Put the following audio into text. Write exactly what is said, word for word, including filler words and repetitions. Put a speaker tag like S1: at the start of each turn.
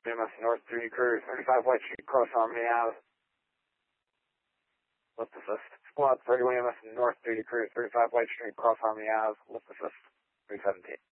S1: B M S North three Crew, thirty-five White Street, Cross Harmony Ave. Lift assist. Squad thirty-one E M S North three Crew, thirty-five White Street, Cross Harmony Ave. Lift assist. three seventeen.